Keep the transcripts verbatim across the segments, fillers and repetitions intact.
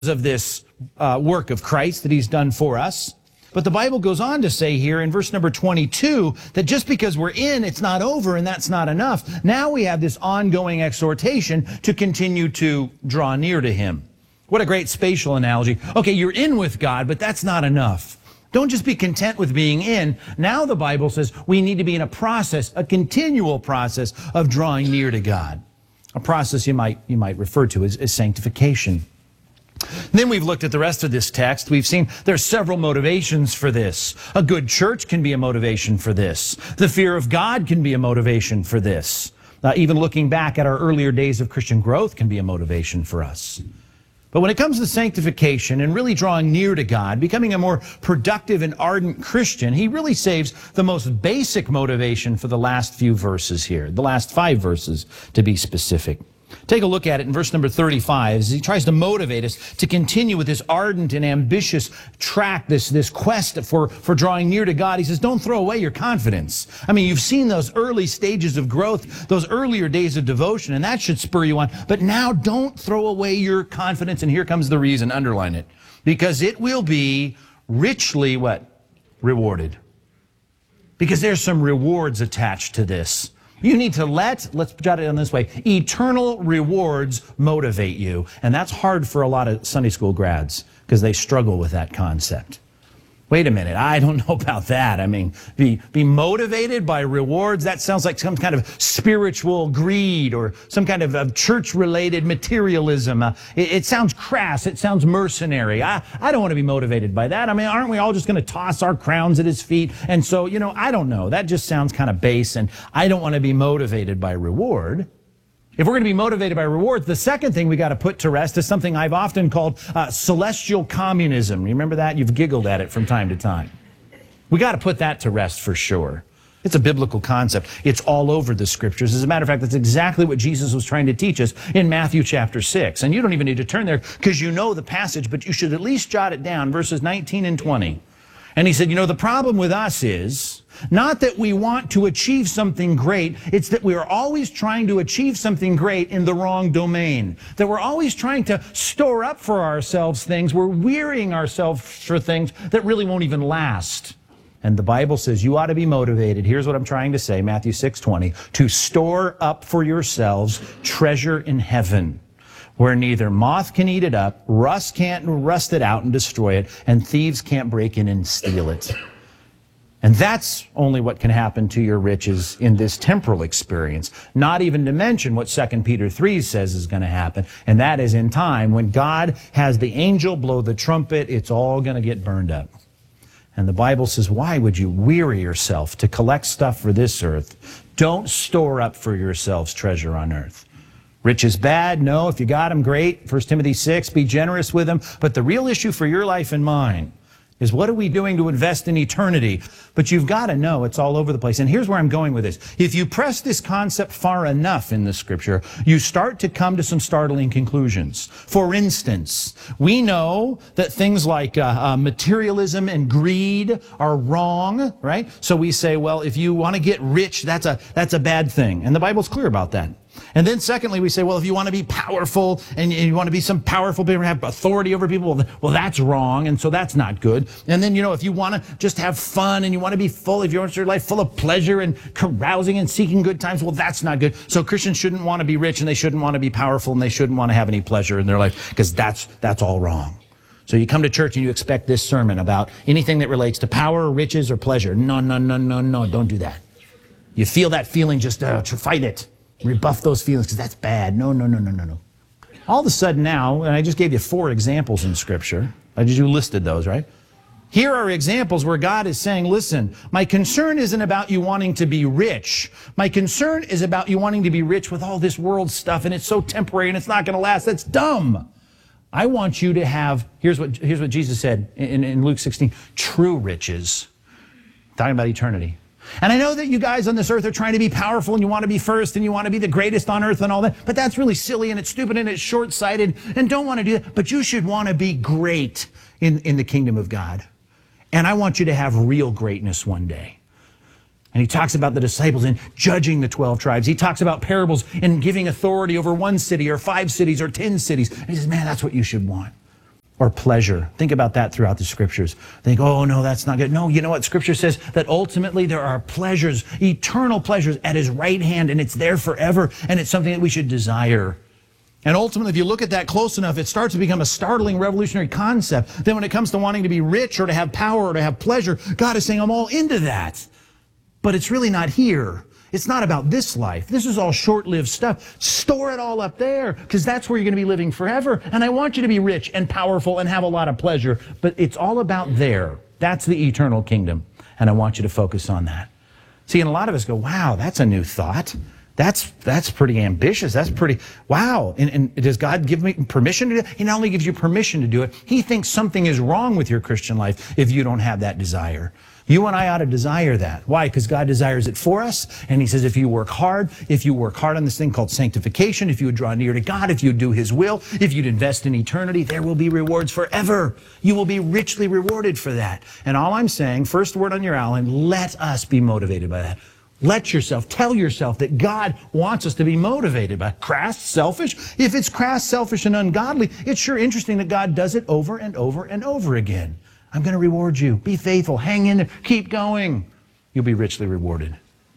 of this uh, work of Christ that he's done for us. But the Bible goes on to say here in verse number twenty-two that just because we're in, it's not over, and that's not enough. Now we have this ongoing exhortation to continue to draw near to him. What a great spatial analogy. Okay, you're in with God, but that's not enough. Don't just be content with being in. Now the Bible says we need to be in a process, a continual process of drawing near to God. A process you might, you might refer to as, as sanctification. Then we've looked at the rest of this text. We've seen there's several motivations for this. A good church can be a motivation for this. The fear of God can be a motivation for this. Uh, even looking back at our earlier days of Christian growth can be a motivation for us. But when it comes to sanctification and really drawing near to God, becoming a more productive and ardent Christian, he really saves the most basic motivation for the last few verses here, the last five verses to be specific. Take a look at it in verse number thirty-five as he tries to motivate us to continue with this ardent and ambitious track, this, this quest for, for drawing near to God. He says, don't throw away your confidence. I mean, you've seen those early stages of growth, those earlier days of devotion, and that should spur you on. But now don't throw away your confidence. And here comes the reason, underline it, because it will be richly what? Rewarded. Because there's some rewards attached to this. You need to let, let's jot it down this way, eternal rewards motivate you. And that's hard for a lot of Sunday school grads because they struggle with that concept. Wait a minute, I don't know about that. I mean, be, be motivated by rewards, that sounds like some kind of spiritual greed or some kind of, of church-related materialism. Uh, it, it sounds crass, it sounds mercenary. I, I don't want to be motivated by that. I mean, aren't we all just going to toss our crowns at his feet? And so, you know, I don't know. That just sounds kind of base, and I don't want to be motivated by reward. If we're going to be motivated by rewards, the second thing we got to put to rest is something I've often called uh, celestial communism. You remember that? You've giggled at it from time to time. We got to put that to rest for sure. It's a biblical concept. It's all over the scriptures. As a matter of fact, that's exactly what Jesus was trying to teach us in Matthew chapter six. And you don't even need to turn there because you know the passage, but you should at least jot it down, verses nineteen and twenty. And he said, you know, the problem with us is not that we want to achieve something great. It's that we are always trying to achieve something great in the wrong domain. That we're always trying to store up for ourselves things. We're wearying ourselves for things that really won't even last. And the Bible says you ought to be motivated. Here's what I'm trying to say, Matthew six twenty, to store up for yourselves treasure in heaven, where neither moth can eat it up, rust can't rust it out and destroy it, and thieves can't break in and steal it. And that's only what can happen to your riches in this temporal experience. Not even to mention what Second Peter three says is going to happen, and that is in time when God has the angel blow the trumpet, it's all going to get burned up. And the Bible says, why would you weary yourself to collect stuff for this earth? Don't store up for yourselves treasure on earth. Rich is bad? No. If you got them, great. First Timothy six, be generous with them. But the real issue for your life and mine is what are we doing to invest in eternity? But you've got to know it's all over the place. And here's where I'm going with this. If you press this concept far enough in the scripture, you start to come to some startling conclusions. For instance, we know that things like uh, uh, materialism and greed are wrong, right? So we say, well, if you want to get rich, that's a, that's a bad thing. And the Bible's clear about that. And then secondly, we say, well, if you want to be powerful and you want to be some powerful people, have authority over people, well, that's wrong, and so that's not good. And then, you know, if you want to just have fun and you want to be full, if you want your life full of pleasure and carousing and seeking good times, well, that's not good. So Christians shouldn't want to be rich and they shouldn't want to be powerful and they shouldn't want to have any pleasure in their life because that's, that's all wrong. So you come to church and you expect this sermon about anything that relates to power, riches, or pleasure. No, no, no, no, no, don't do that. You feel that feeling, just uh, fight it. Rebuff those feelings because that's bad. No, no, no, no, no, no. All of a sudden now, and I just gave you four examples in Scripture. I just you listed those, right? Here are examples where God is saying, listen, my concern isn't about you wanting to be rich. My concern is about you wanting to be rich with all this world stuff, and it's so temporary and it's not going to last. That's dumb. I want you to have, here's what, here's what Jesus said in, in Luke sixteen, true riches. Talking about eternity. And I know that you guys on this earth are trying to be powerful and you want to be first and you want to be the greatest on earth and all that, but that's really silly and it's stupid and it's short-sighted and don't want to do that. But you should want to be great in, in the kingdom of God. And I want you to have real greatness one day. And he talks about the disciples and judging the twelve tribes. He talks about parables and giving authority over one city or five cities or ten cities. And he says, man, that's what you should want. or pleasure. Think about that throughout the scriptures. Think, oh no, that's not good. No, you know what? Scripture says that ultimately there are pleasures, eternal pleasures at his right hand, and it's there forever, and it's something that we should desire. And ultimately, if you look at that close enough, it starts to become a startling, revolutionary concept. Then when it comes to wanting to be rich or to have power or to have pleasure, God is saying, I'm all into that. But it's really not here. It's not about this life. This is all short-lived stuff. Store it all up there, because that's where you're going to be living forever. And I want you to be rich and powerful and have a lot of pleasure. But it's all about there. That's the eternal kingdom. And I want you to focus on that. See, and a lot of us go, wow, that's a new thought. That's that's pretty ambitious. That's pretty, wow. And, and does God give me permission to do that? He not only gives you permission to do it, he thinks something is wrong with your Christian life if you don't have that desire. You and I ought to desire that. Why? Because God desires it for us. And he says if you work hard, if you work hard on this thing called sanctification, if you would draw near to God, if you do his will, if you'd invest in eternity, there will be rewards forever. You will be richly rewarded for that. And all I'm saying, first word on your outline, let us be motivated by that. Let yourself, tell yourself that God wants us to be motivated by crass, selfish. If it's crass, selfish, and ungodly, it's sure interesting that God does it over and over and over again. I'm going to reward you. Be faithful. Hang in there. Keep going. You'll be richly rewarded.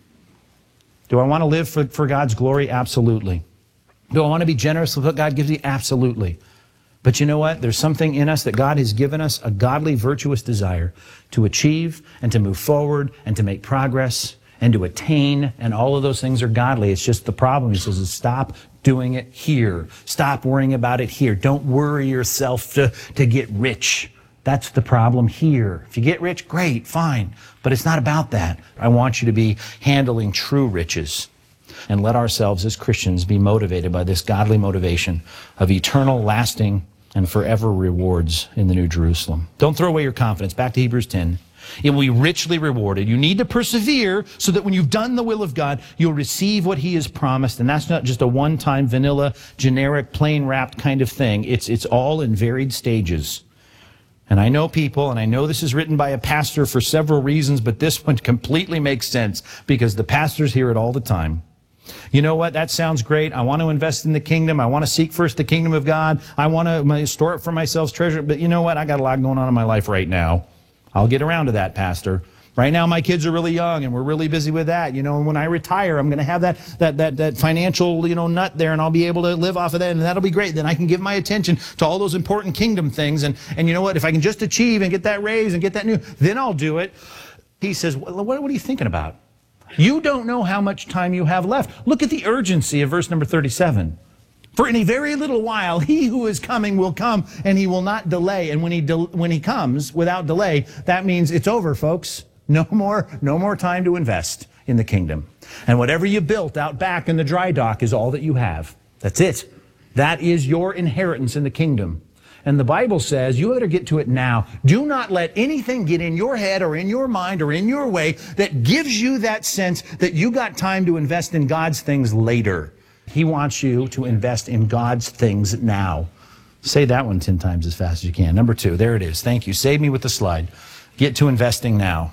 Do I want to live for, for God's glory? Absolutely. Do I want to be generous with what God gives me? Absolutely. But you know what? There's something in us that God has given us, a godly, virtuous desire to achieve and to move forward and to make progress and to attain, and all of those things are godly. It's just the problem. He says, stop doing it here. Stop worrying about it here. Don't worry yourself to, to get rich. That's the problem here. If you get rich, great, fine. But it's not about that. I want you to be handling true riches and let ourselves as Christians be motivated by this godly motivation of eternal, lasting, and forever rewards in the New Jerusalem. Don't throw away your confidence. Back to Hebrews ten. It will be richly rewarded. You need to persevere so that when you've done the will of God, you'll receive what he has promised. And that's not just a one-time, vanilla, generic, plain-wrapped kind of thing. It's, it's all in varied stages. And I know people, and I know this is written by a pastor for several reasons, but this one completely makes sense because the pastors hear it all the time. You know what? That sounds great. I want to invest in the kingdom. I want to seek first the kingdom of God. I want to store it for myself's treasure. But you know what? I got a lot going on in my life right now. I'll get around to that, Pastor. Right now, my kids are really young, and we're really busy with that. You know, and when I retire, I'm going to have that, that, that, that financial, you know, nut there, and I'll be able to live off of that, and that'll be great. Then I can give my attention to all those important kingdom things. And, and you know what? If I can just achieve and get that raise and get that new, then I'll do it. He says, what, what are you thinking about? You don't know how much time you have left. Look at the urgency of verse number thirty-seven. For in a very little while, he who is coming will come, and he will not delay. And when he de- when he comes without delay, that means it's over, folks. No more, no more time to invest in the kingdom. And whatever you built out back in the dry dock is all that you have. That's it. That is your inheritance in the kingdom. And the Bible says you better get to it now. Do not let anything get in your head or in your mind or in your way that gives you that sense that you got time to invest in God's things later. He wants you to invest in God's things now. Say that one ten times as fast as you can. Number two, there it is. Thank you. Save me with the slide. Get to investing now.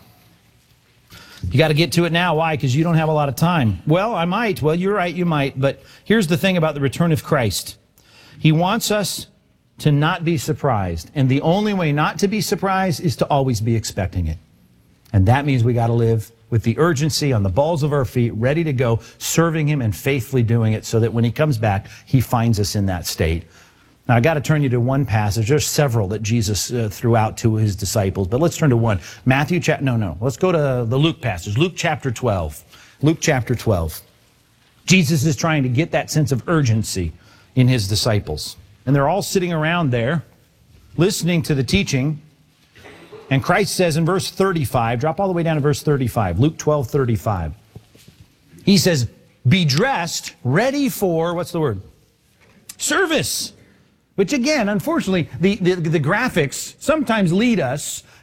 You got to get to it now. Why? Because you don't have a lot of time. Well, I might. Well, you're right, you might. But here's the thing about the return of Christ. He wants us to not be surprised. And the only way not to be surprised is to always be expecting it. And that means we got to live with the urgency on the balls of our feet, ready to go, serving him and faithfully doing it so that when he comes back, he finds us in that state. Now, I got to turn you to one passage. There's several that Jesus uh, threw out to his disciples, but let's turn to one. Matthew chapter, no, no. Let's go to the Luke passage. Luke chapter twelve. Luke chapter twelve. Jesus is trying to get that sense of urgency in his disciples. And they're all sitting around there, listening to the teaching. And Christ says in verse thirty-five, drop all the way down to verse thirty-five, Luke twelve, thirty-five. He says, be dressed, ready for, what's the word? Service. Which again, unfortunately, the, the, the graphics sometimes lead us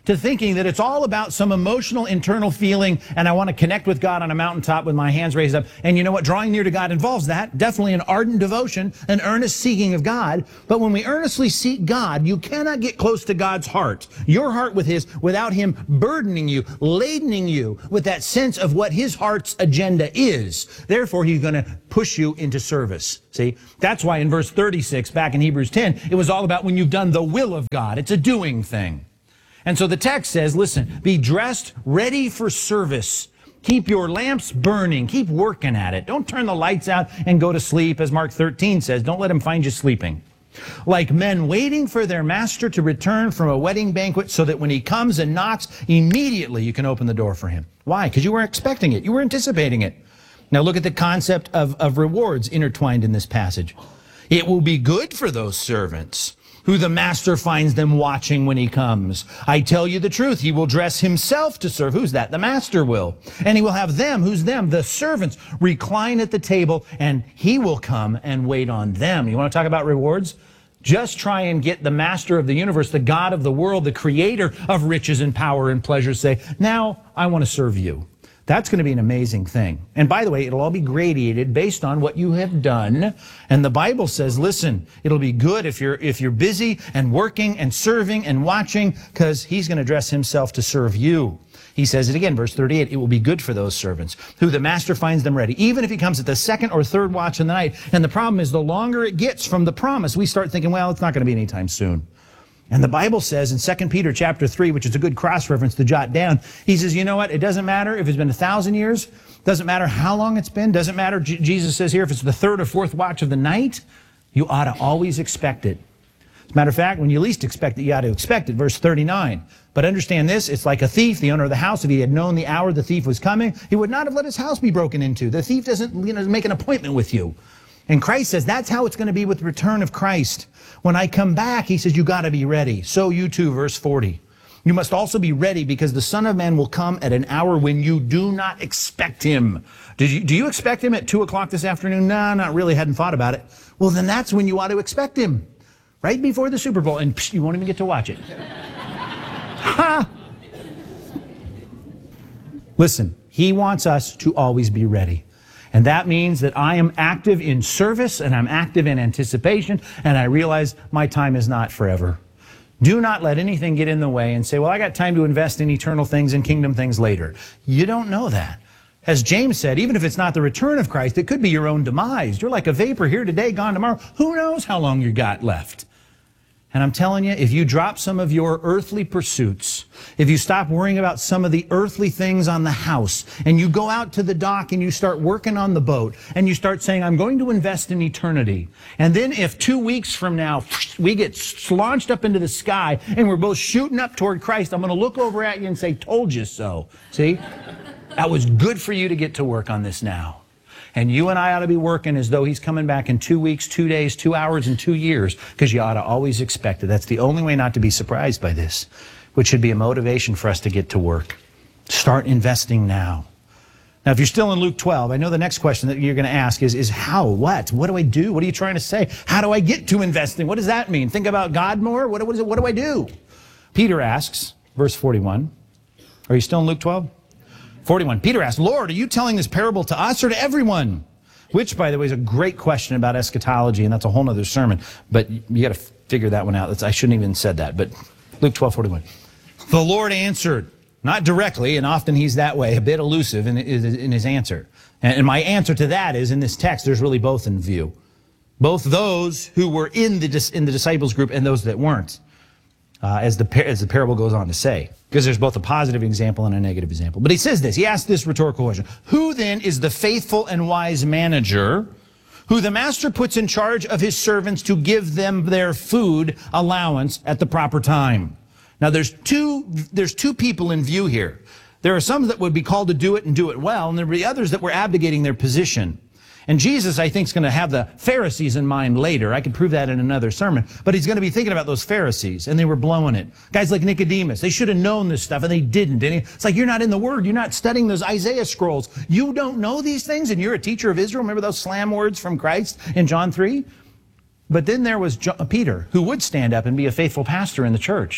to thinking that it's all about some emotional internal feeling and I want to connect with God on a mountaintop with my hands raised up. And you know what? Drawing near to God involves that. Definitely an ardent devotion, an earnest seeking of God. But when we earnestly seek God, you cannot get close to God's heart, your heart with His, without Him burdening you, ladening you with that sense of what His heart's agenda is. Therefore, He's going to push you into service. See, that's why in verse thirty-six, back in Hebrews ten, it was all about when you've done the will of God. It's a doing thing. And so the text says, listen, be dressed, ready for service. Keep your lamps burning. Keep working at it. Don't turn the lights out and go to sleep, as Mark thirteen says. Don't let him find you sleeping. Like men waiting for their master to return from a wedding banquet so that when he comes and knocks, immediately you can open the door for him. Why? Because you were expecting it. You were anticipating it. Now look at the concept of, of rewards intertwined in this passage. It will be good for those servants who the master finds them watching when he comes. I tell you the truth, he will dress himself to serve. Who's that? The master will. And he will have them, who's them? The servants, recline at the table, and he will come and wait on them. You want to talk about rewards? Just try and get the master of the universe, the God of the world, the creator of riches and power and pleasure, say, now I want to serve you. That's going to be an amazing thing. And by the way, it'll all be gradated based on what you have done. And the Bible says, listen, it'll be good if you're if you're busy and working and serving and watching, because he's going to dress himself to serve you. He says it again, verse thirty-eight, it will be good for those servants who the master finds them ready, even if he comes at the second or third watch in the night. And the problem is, the longer it gets from the promise, we start thinking, well, it's not going to be anytime soon. And the Bible says in Second Peter chapter three, which is a good cross-reference to jot down, he says, you know what? It doesn't matter if it's been a thousand years. Doesn't matter how long it's been. Doesn't matter, J- Jesus says here, if it's the third or fourth watch of the night, you ought to always expect it. As a matter of fact, when you least expect it, you ought to expect it. Verse thirty-nine. But understand this, it's like a thief, the owner of the house. If he had known the hour the thief was coming, he would not have let his house be broken into. The thief doesn't, you know, make an appointment with you. And Christ says that's how it's going to be with the return of Christ. When I come back, he says, you got to be ready. So you too, verse forty. You must also be ready, because the Son of Man will come at an hour when you do not expect him. Did you, do you expect him at two o'clock this afternoon? No, not really. Hadn't thought about it. Well, then that's when you ought to expect him. Right before the Super Bowl. And psh, you won't even get to watch it. Ha! Listen, he wants us to always be ready. And that means that I am active in service and I'm active in anticipation, and I realize my time is not forever. Do not let anything get in the way and say, well, I got time to invest in eternal things and kingdom things later. You don't know that. As James said, even if it's not the return of Christ, it could be your own demise. You're like a vapor here today, gone tomorrow. Who knows how long you got left? And I'm telling you, if you drop some of your earthly pursuits, if you stop worrying about some of the earthly things on the house, and you go out to the dock and you start working on the boat, and you start saying, I'm going to invest in eternity. And then if two weeks from now, we get launched up into the sky and we're both shooting up toward Christ, I'm going to look over at you and say, told you so. See? That was good for you to get to work on this now. And you and I ought to be working as though he's coming back in two weeks, two days, two hours, and two years, because you ought to always expect it. That's the only way not to be surprised by this, which should be a motivation for us to get to work. Start investing now. Now, if you're still in Luke twelve, I know the next question that you're going to ask is, is how? What? What do I do? What are you trying to say? How do I get to investing? What does that mean? Think about God more? What, what, is it? What do I do? Peter asks, verse forty-one. Are you still in Luke twelve? forty-one. Peter asked, Lord, are you telling this parable to us or to everyone? Which, by the way, is a great question about eschatology, and that's a whole other sermon. But you got to figure that one out. That's, I shouldn't even said that. But Luke twelve forty-one. The Lord answered, not directly, and often he's that way, a bit elusive in, in his answer. And my answer to that is, in this text, there's really both in view. Both those who were in the, in the disciples group and those that weren't, uh, as, the, as the parable goes on to say. Because there's both a positive example and a negative example. But he says this, he asks this rhetorical question. Who then is the faithful and wise manager who the master puts in charge of his servants to give them their food allowance at the proper time? Now there's two, there's two people in view here. There are some that would be called to do it and do it well, and there would be others that were abdicating their position. And Jesus, I think, is going to have the Pharisees in mind later. I could prove that in another sermon. But he's going to be thinking about those Pharisees, and they were blowing it. Guys like Nicodemus, they should have known this stuff, and they didn't. And it's like, you're not in the Word. You're not studying those Isaiah scrolls. You don't know these things, and you're a teacher of Israel. Remember those slam words from Christ in John three? But then there was Peter, who would stand up and be a faithful pastor in the church.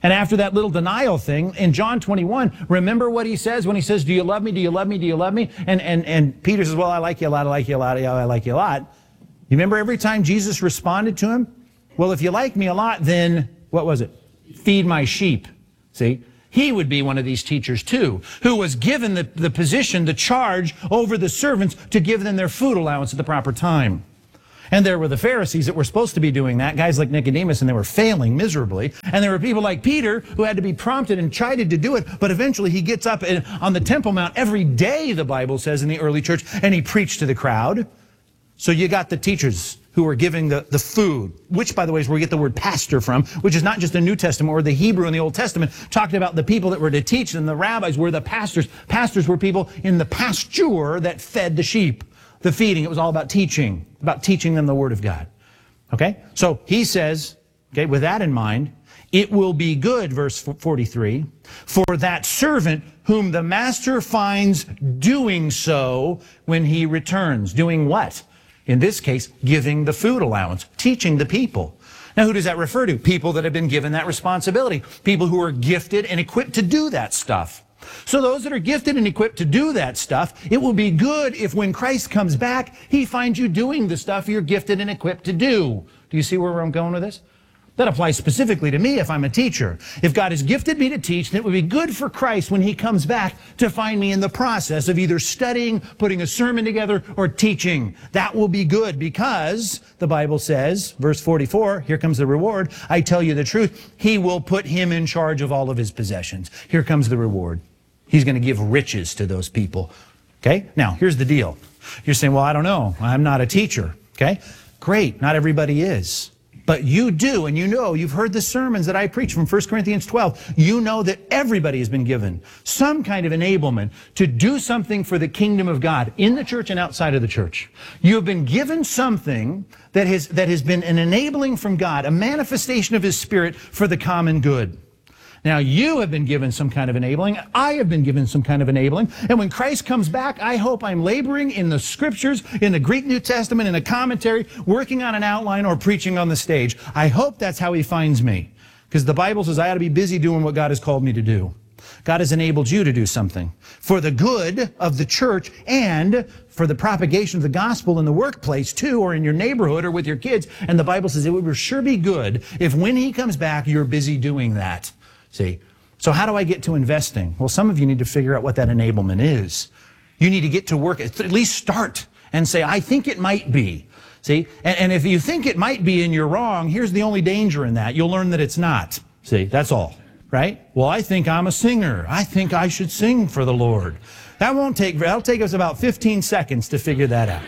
And after that little denial thing, in John twenty-one, remember what he says when he says, do you love me, do you love me, do you love me? And, and, and Peter says, well, I like you a lot, I like you a lot, I like you a lot. You remember every time Jesus responded to him? Well, if you like me a lot, then, what was it? Feed my sheep. See? He would be one of these teachers too, who was given the, the position, the charge over the servants to give them their food allowance at the proper time. And there were the Pharisees that were supposed to be doing that, guys like Nicodemus, and they were failing miserably. And there were people like Peter who had to be prompted and chided to do it, but eventually he gets up and, on the Temple Mount every day, the Bible says in the early church, and he preached to the crowd. So you got the teachers who were giving the, the food, which, by the way, is where we get the word pastor from, which is not just the New Testament or the Hebrew in the Old Testament, talking about the people that were to teach, and the rabbis were the pastors. Pastors were people in the pasture that fed the sheep. The feeding, it was all about teaching, about teaching them the Word of God. Okay? So he says, okay, with that in mind, it will be good, verse forty-three, for that servant whom the master finds doing so when he returns. Doing what? In this case, giving the food allowance, teaching the people. Now, who does that refer to? People that have been given that responsibility. People who are gifted and equipped to do that stuff. So those that are gifted and equipped to do that stuff, it will be good if when Christ comes back, he finds you doing the stuff you're gifted and equipped to do. Do you see where I'm going with this? That applies specifically to me if I'm a teacher. If God has gifted me to teach, then it would be good for Christ when he comes back to find me in the process of either studying, putting a sermon together, or teaching. That will be good because the Bible says, verse forty-four, here comes the reward. I tell you the truth, he will put him in charge of all of his possessions. Here comes the reward. He's going to give riches to those people. Okay? Now, here's the deal. You're saying, well, I don't know. I'm not a teacher. Okay? Great. Not everybody is. But you do, and you know, you've heard the sermons that I preach from First Corinthians twelve. You know that everybody has been given some kind of enablement to do something for the kingdom of God in the church and outside of the church. You have been given something that has, that has been an enabling from God, a manifestation of His Spirit for the common good. Now, you have been given some kind of enabling. I have been given some kind of enabling. And when Christ comes back, I hope I'm laboring in the Scriptures, in the Greek New Testament, in a commentary, working on an outline, or preaching on the stage. I hope that's how He finds me. Because the Bible says I ought to be busy doing what God has called me to do. God has enabled you to do something for the good of the church and for the propagation of the gospel in the workplace too, or in your neighborhood or with your kids. And the Bible says it would sure be good if when He comes back, you're busy doing that. See? So how do I get to investing? Well, some of you need to figure out what that enablement is. You need to get to work, at least start and say, I think it might be. See? And, and if you think it might be and you're wrong, here's the only danger in that. You'll learn that it's not. See? That's all. Right? Well, I think I'm a singer. I think I should sing for the Lord. That won't take, that'll take us about fifteen seconds to figure that out.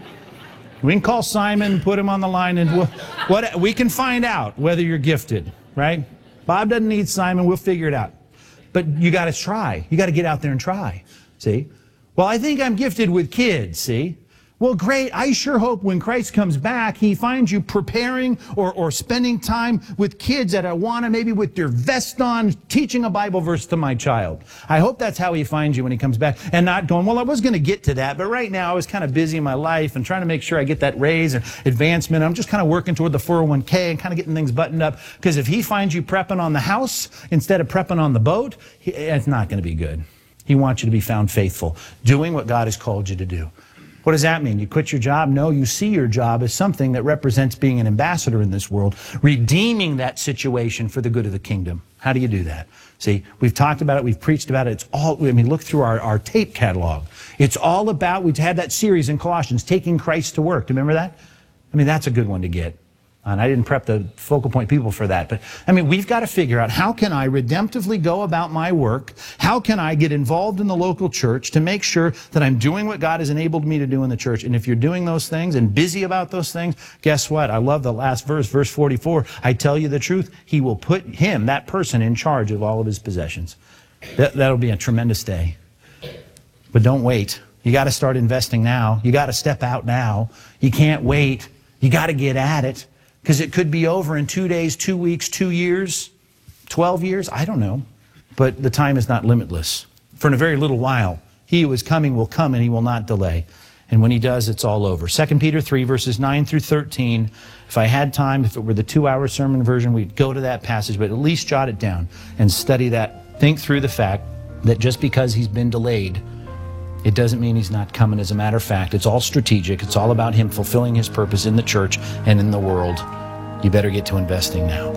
We can call Simon, put him on the line, and we'll, what, we can find out whether you're gifted. Right? Bob doesn't need Simon. We'll figure it out. But you got to try. You got to get out there and try. See? Well, I think I'm gifted with kids. See? Well, great. I sure hope when Christ comes back, He finds you preparing or, or spending time with kids at Awana, maybe with your vest on, teaching a Bible verse to my child. I hope that's how He finds you when He comes back, and not going, well, I was going to get to that, but right now I was kind of busy in my life and trying to make sure I get that raise and advancement. I'm just kind of working toward the four oh one K and kind of getting things buttoned up, because if He finds you prepping on the house instead of prepping on the boat, he, it's not going to be good. He wants you to be found faithful, doing what God has called you to do. What does that mean? You quit your job? No, you see your job as something that represents being an ambassador in this world, redeeming that situation for the good of the kingdom. How do you do that? See, we've talked about it, we've preached about it. It's all, I mean, look through our, our tape catalog. It's all about, we've had that series in Colossians, Taking Christ to Work. Do you remember that? I mean, that's a good one to get. And I didn't prep the focal point people for that. But, I mean, we've got to figure out, how can I redemptively go about my work? How can I get involved in the local church to make sure that I'm doing what God has enabled me to do in the church? And if you're doing those things and busy about those things, guess what? I love the last verse, verse forty-four. I tell you the truth, He will put him, that person, in charge of all of his possessions. That, that'll be a tremendous day. But don't wait. You got to start investing now. You got to step out now. You can't wait. You got to get at it. Because it could be over in two days, two weeks, two years, twelve years. I don't know. But the time is not limitless. For in a very little while, He who is coming will come and He will not delay. And when he does, it's all over. Second Peter three, verses nine through thirteen. If I had time, if it were the two-hour sermon version, we'd go to that passage, but at least jot it down and study that. Think through the fact that just because he's been delayed, it doesn't mean he's not coming. As a matter of fact, it's all strategic. It's all about him fulfilling his purpose in the church and in the world. You better get to investing now.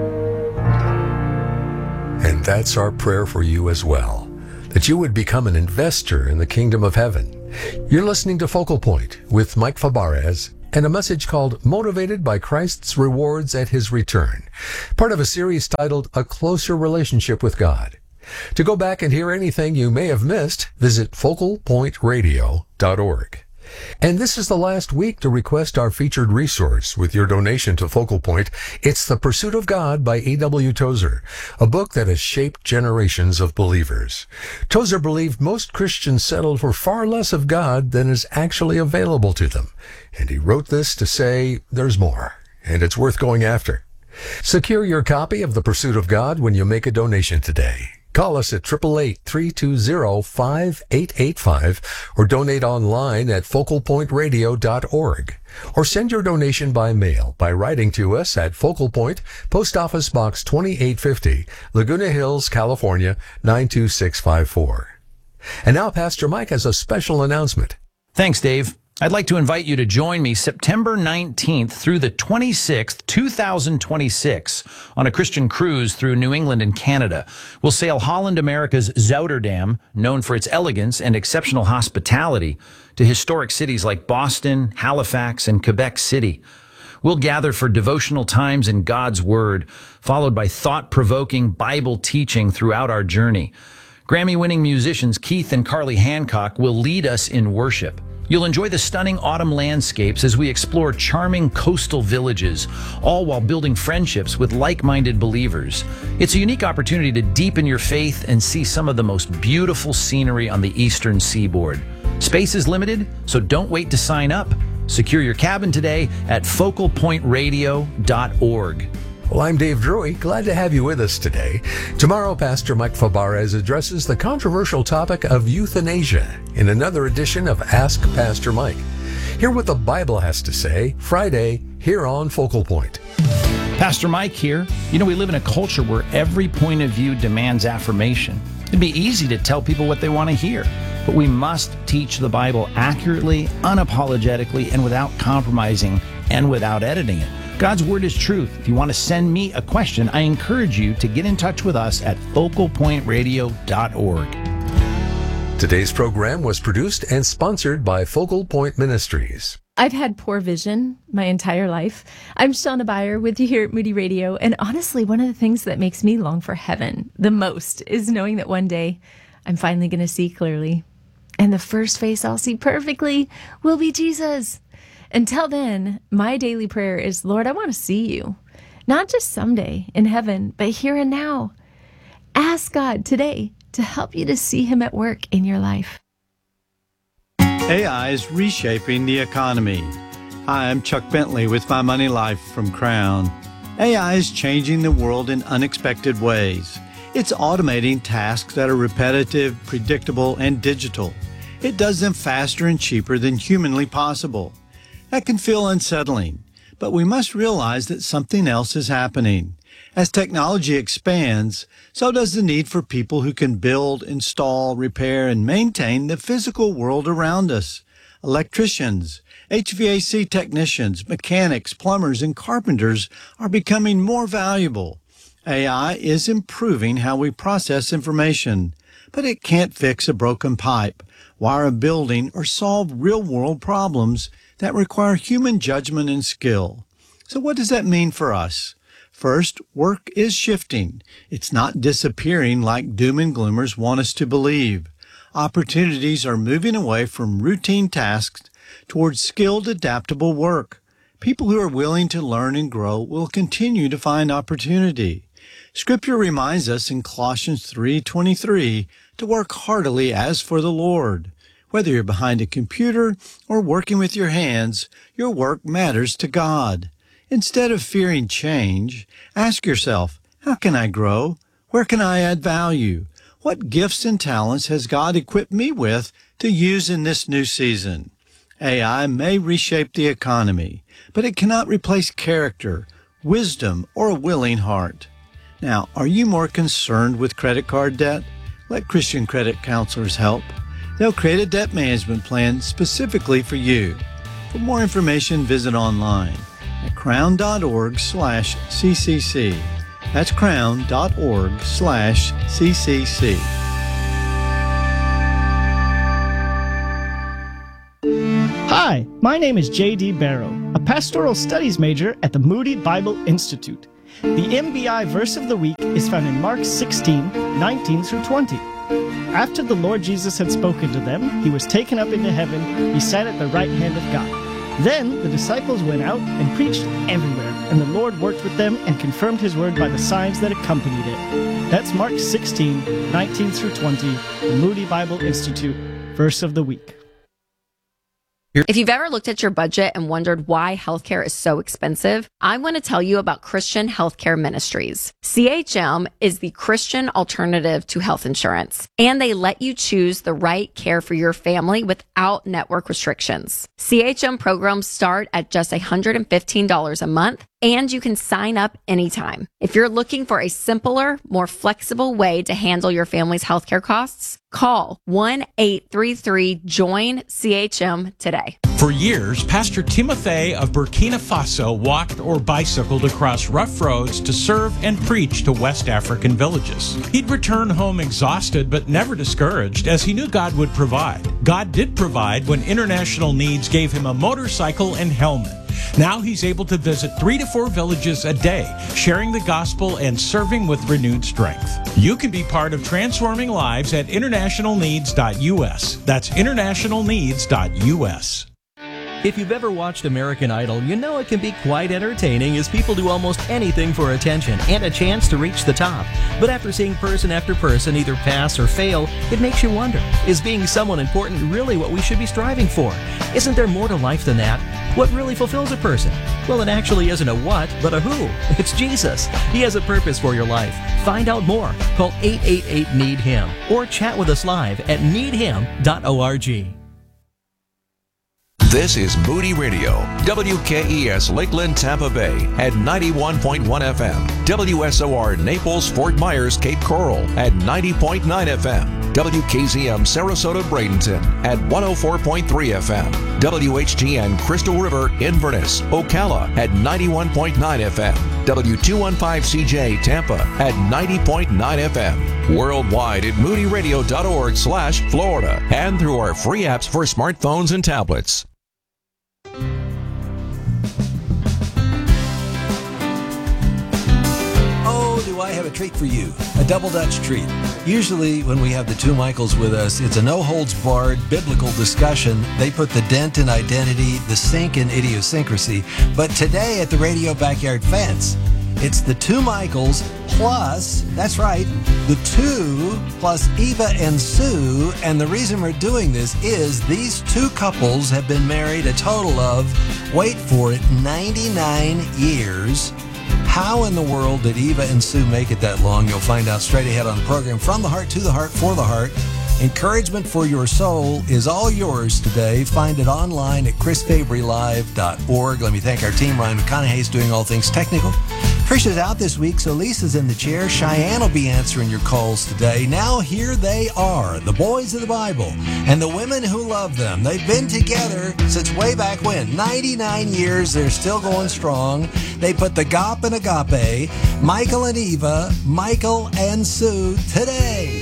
And that's our prayer for you as well, that you would become an investor in the kingdom of heaven. You're listening to Focal Point with Mike Fabarez and a message called Motivated by Christ's Rewards at His Return, part of a series titled A Closer Relationship with God. To go back and hear anything you may have missed, visit focal point radio dot org. And this is the last week to request our featured resource with your donation to Focal Point. It's The Pursuit of God by A W Tozer, a book that has shaped generations of believers. Tozer believed most Christians settled for far less of God than is actually available to them. And he wrote this to say there's more, and it's worth going after. Secure your copy of The Pursuit of God when you make a donation today. Call us at eight eight eight, three two zero, five eight eight five or donate online at focal point radio dot org. Or send your donation by mail by writing to us at Focal Point, Post Office Box twenty-eight fifty, Laguna Hills, California, nine two six five four. And now Pastor Mike has a special announcement. Thanks, Dave. I'd like to invite you to join me September nineteenth through the twenty-sixth, two thousand twenty-six on a Christian cruise through New England and Canada. We'll sail Holland America's Zouterdam, known for its elegance and exceptional hospitality, to historic cities like Boston, Halifax, and Quebec City. We'll gather for devotional times in God's Word, followed by thought-provoking Bible teaching throughout our journey. Grammy-winning musicians Keith and Carly Hancock will lead us in worship. You'll enjoy the stunning autumn landscapes as we explore charming coastal villages, all while building friendships with like-minded believers. It's a unique opportunity to deepen your faith and see some of the most beautiful scenery on the eastern seaboard. Space is limited, so don't wait to sign up. Secure your cabin today at focal point radio dot org. Well, I'm Dave Drury. Glad to have you with us today. Tomorrow, Pastor Mike Fabarez addresses the controversial topic of euthanasia in another edition of Ask Pastor Mike. Hear what the Bible has to say Friday here on Focal Point. Pastor Mike here. You know, we live in a culture where every point of view demands affirmation. It'd be easy to tell people what they want to hear, but we must teach the Bible accurately, unapologetically, and without compromising and without editing it. God's Word is truth. If you want to send me a question, I encourage you to get in touch with us at focal point radio dot org. Today's program was produced and sponsored by Focal Point Ministries. I've had poor vision my entire life. I'm Shauna Beyer with you here at Moody Radio, and honestly, one of the things that makes me long for heaven the most is knowing that one day I'm finally going to see clearly. And the first face I'll see perfectly will be Jesus. Until then, my daily prayer is, Lord, I want to see you. Not just someday in heaven, but here and now. Ask God today to help you to see him at work in your life. A I is reshaping the economy. Hi, I'm Chuck Bentley with My Money Life from Crown. A I is changing the world in unexpected ways. It's automating tasks that are repetitive, predictable, and digital. It does them faster and cheaper than humanly possible. That can feel unsettling, but we must realize that something else is happening. As technology expands, so does the need for people who can build, install, repair, and maintain the physical world around us. Electricians, H V A C technicians, mechanics, plumbers, and carpenters are becoming more valuable. A I is improving how we process information, but it can't fix a broken pipe, wire a building, or solve real-world problems that require human judgment and skill. So what does that mean for us? First, work is shifting. It's not disappearing like doom and gloomers want us to believe. Opportunities are moving away from routine tasks towards skilled, adaptable work. People who are willing to learn and grow will continue to find opportunity. Scripture reminds us in Colossians three twenty-three to work heartily as for the Lord. Whether you're behind a computer or working with your hands, your work matters to God. Instead of fearing change, ask yourself, how can I grow? Where can I add value? What gifts and talents has God equipped me with to use in this new season? A I may reshape the economy, but it cannot replace character, wisdom, or a willing heart. Now, are you more concerned with credit card debt? Let Christian credit counselors help. They'll create a debt management plan specifically for you. For more information, visit online at crown.org slash CCC. That's crown.org slash CCC. Hi, my name is J D Barrow, a pastoral studies major at the Moody Bible Institute. The M B I verse of the week is found in Mark sixteen, nineteen through twenty. After the Lord Jesus had spoken to them, he was taken up into heaven. He sat at the right hand of God. Then the disciples went out and preached everywhere, and the Lord worked with them and confirmed his word by the signs that accompanied it. That's Mark sixteen, nineteen through twenty, the Moody Bible Institute verse of the week. If you've ever looked at your budget and wondered why healthcare is so expensive, I want to tell you about Christian Healthcare Ministries. C H M is the Christian alternative to health insurance, and they let you choose the right care for your family without network restrictions. C H M programs start at just one hundred fifteen dollars a month, and you can sign up anytime. If you're looking for a simpler, more flexible way to handle your family's healthcare costs, call one eight three three join C H M today. For years, Pastor Timothy of Burkina Faso walked or bicycled across rough roads to serve and preach to West African villages. He'd return home exhausted but never discouraged, as he knew God would provide. God did provide when International Needs gave him a motorcycle and helmet. Now he's able to visit three to four villages a day, sharing the gospel and serving with renewed strength. You can be part of transforming lives at international needs dot U S. That's international needs dot U S. If you've ever watched American Idol, you know it can be quite entertaining as people do almost anything for attention and a chance to reach the top. But after seeing person after person either pass or fail, it makes you wonder, is being someone important really what we should be striving for? Isn't there more to life than that? What really fulfills a person? Well, it actually isn't a what, but a who. It's Jesus. He has a purpose for your life. Find out more. Call eight eight eight need him or chat with us live at need him dot org. This is Moody Radio, W K E S Lakeland, Tampa Bay at ninety-one point one F M, W S O R Naples, Fort Myers, Cape Coral at ninety point nine F M, W K Z M Sarasota, Bradenton at one oh four point three F M, W H G N Crystal River, Inverness, Ocala at ninety-one point nine F M, W two fifteen C J Tampa at ninety point nine F M, worldwide at moody radio dot org slash Florida, and through our free apps for smartphones and tablets. Oh, do I have a treat for you, a double Dutch treat. Usually when we have the two Michaels with us, it's a no-holds-barred biblical discussion. They put the dent in identity, the sink in idiosyncrasy. But today at the Radio Backyard Fence, it's the two Michaels plus, that's right, the two plus Eva and Sue. And the reason we're doing this is these two couples have been married a total of, wait for it, ninety-nine years. How in the world did Eva and Sue make it that long? You'll find out straight ahead on the program. From the heart, to the heart, for the heart. Encouragement for your soul is all yours today. Find it online at chris fabry live dot org. Let me thank our team. Ryan McConaughey is doing all things technical. Trisha's out this week, so Lisa's in the chair. Cheyenne will be answering your calls today. Now here they are, the boys of the Bible and the women who love them. They've been together since way back when. ninety-nine years, they're still going strong. They put the gop in agape. Michael and Eva, Michael and Sue today.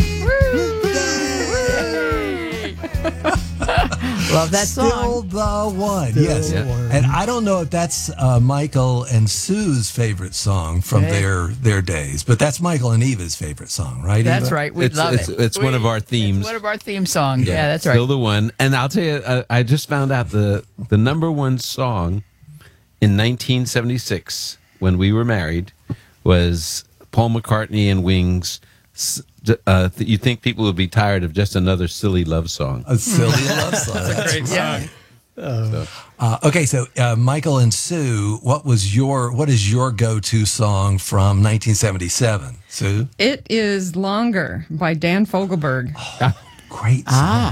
Love that Still song. the one. Still yes. the one. And I don't know if that's uh, Michael and Sue's favorite song from Okay. their their days, but that's Michael and Eva's favorite song, right? That's Eva? right. We It's- love it's- it. it's We- one of our themes. It's one of our theme songs. Yeah, that's right. Still the one. And I'll tell you, I, I just found out the the number one song in nineteen seventy-six when we were married was Paul McCartney and Wings. s- Uh, th- you think people would be tired of just another silly love song? A silly love song. That's a great song. Uh, uh, okay, so uh, Michael and Sue, what was your what is your go-to song from nineteen seventy-seven? Sue, It is Longer by Dan Fogelberg. great song. Ah.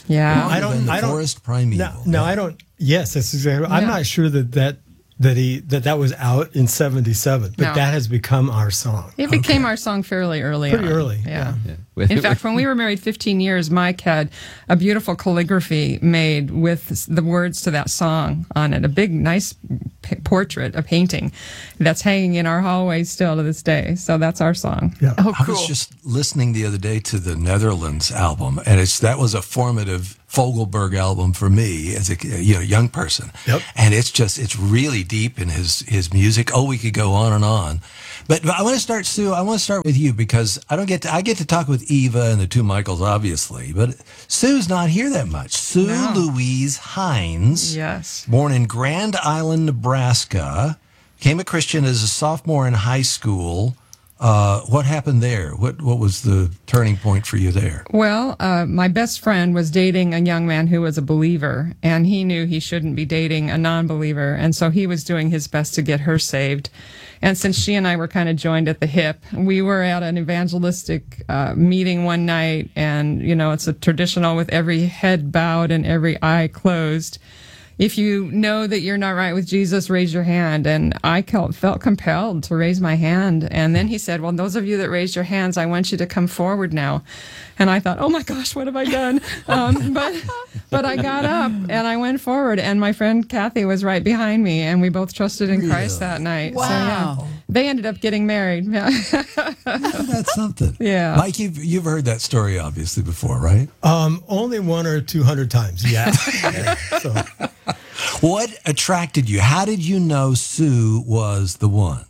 Yeah. Longer I don't. than the I don't. Forest Primeval. No, no, I don't. Yes, that's exactly. I'm Yeah. not sure that that that he that that was out in seventy-seven, but No. that has become our song. It became our song fairly early Pretty on. early, Yeah. With- In fact, when we were married fifteen years, Mike had a beautiful calligraphy made with the words to that song on it. A big, nice p- portrait, a painting that's hanging in our hallway still to this day. So that's our song. Yeah. Oh, I cool. was just listening the other day to the Netherlands album, and it's that was a formative Fogelberg album for me as a you know young person. Yep. And it's just it's really deep in his his music. Oh, we could go on and on. But, but I want to start, Sue. I want to start with you because I don't get to. I get to talk with Eva and the two Michaels, obviously, but Sue's not here that much. Sue No. Louise Hines, Yes. born in Grand Island, Nebraska, became a Christian as a sophomore in high school. Uh, what happened there? What what was the turning point for you there? Well, uh, my best friend was dating a young man who was a believer, and he knew he shouldn't be dating a non-believer, and so he was doing his best to get her saved. And since she and I were kind of joined at the hip, we were at an evangelistic uh, meeting one night, and, you know, it's a traditional with every head bowed and every eye closed. If you know that you're not right with Jesus, raise your hand. And I felt compelled to raise my hand. And then he said, well, those of you that raised your hands, I want you to come forward now. And I thought, oh my gosh, what have I done? Um, but but I got up and I went forward, and my friend Kathy was right behind me, and we both trusted in Christ that night. Wow. So, yeah, they ended up getting married. That's something. Yeah. Mike, you've, you've heard that story obviously before, right? Um, only one or two hundred times. Yeah. Yeah. So, What attracted you? How did you know Sue was the one?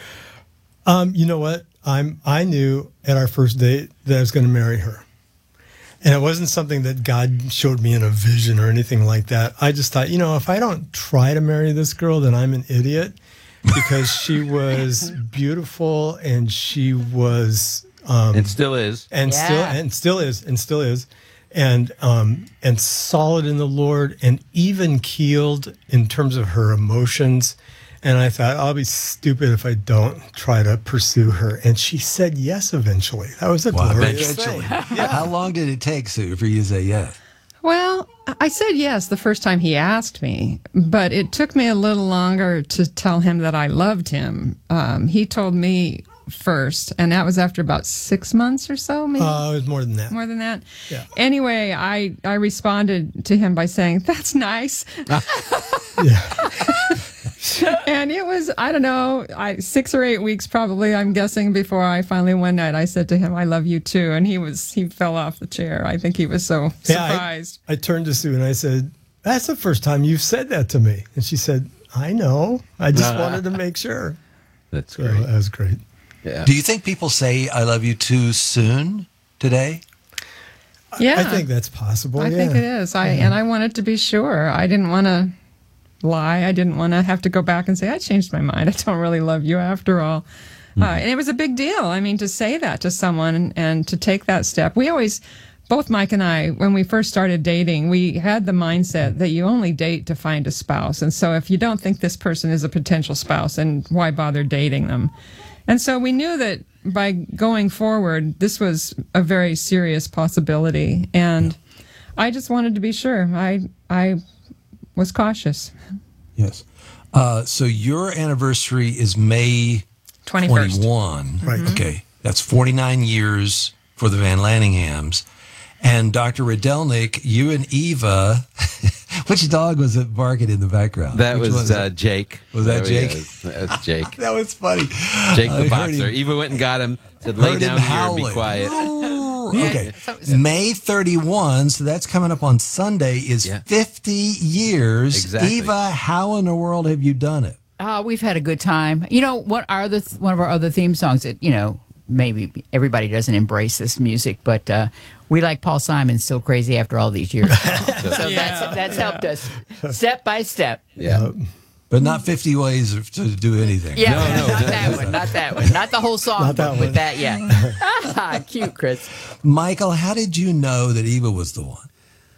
um, you know what? I'm. I knew at our first date that I was going to marry her, and it wasn't something that God showed me in a vision or anything like that. I just thought, you know, if I don't try to marry this girl, then I'm an idiot, because she was beautiful and she was. Um, and still is. and Yeah. still and still is and still is and um and solid in the Lord and even keeled in terms of her emotions. And I thought, I'll be stupid if I don't try to pursue her. And she said yes eventually. That was a Wow, glorious eventually. thing. How long did it take, Sue, for you to say yes? Well, I said yes the first time he asked me, but it took me a little longer to tell him that I loved him. Um, he told me first, and that was after about six months or so, maybe. Uh, it was more than that. More than that? Yeah. Anyway, I, I responded to him by saying, that's nice. And it was, I don't know, I, six or eight weeks probably, I'm guessing, before I finally one night I said to him, I love you too. And he was, he fell off the chair. I think he was so Yeah, I- surprised. I, turned to Sue and I said, that's the first time you've said that to me. And she said, I know. I just wanted to make sure. That's So great. that was great. Yeah. Do you think people say I love you too soon today? Yeah. I think that's possible. I yeah. think it is. I and I wanted to be sure. I didn't want to lie. I didn't want to have to go back and say I changed my mind. I don't really love you after all. Uh, and it was a big deal. I mean, to say that to someone and, and to take that step. We always, both Mike and I, when we first started dating, we had the mindset that you only date to find a spouse. And so if you don't think this person is a potential spouse, then why bother dating them? And so we knew that by going forward, this was a very serious possibility. And I just wanted to be sure. I I was cautious. Yes. Uh, so your anniversary is May twenty-first. twenty-one. Right. Okay. That's forty-nine years for the Van Lanninghams. And Doctor Radelnik, you and Eva, which dog was it barking in the background? That Which was one uh, it? Jake. Was that There he Jake? is. That's Jake. That was funny. Jake I the heard boxer. him- Eva went and got him. Said, "Lay heard him down here and be howling. quiet." Okay. May thirty-first, so that's coming up on Sunday, is Yeah. fifty years. Exactly. Eva, how in the world have you done it? Uh, we've had a good time. You know, what are the th- one of our other theme songs that, you know, maybe everybody doesn't embrace this music, but uh, we like Paul Simon's Still Crazy After All These Years. So that's, that's helped us step by step. Yeah. But not fifty ways of- to do anything. Yeah, No, no, not no. that one, not that one. Not the whole song, Not that but one. with that, yeah. Cute, Chris. Michael, how did you know that Eva was the one?